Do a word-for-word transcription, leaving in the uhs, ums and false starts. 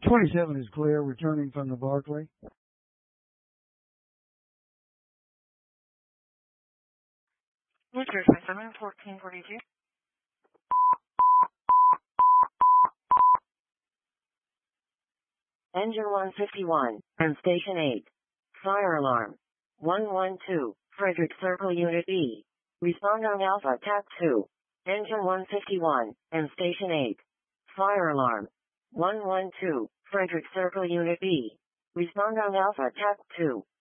twenty-seven is clear, returning from the Barclay. New Jersey, seven fourteen forty-two. Engine one fifty-one, and Station eight. Fire alarm. one one two, Frederick Circle Unit B. Respond on Alpha T A C two. Engine one fifty-one, and Station eight. Fire alarm. one one two, Frederick Circle Unit B. Respond on Alpha T A C two.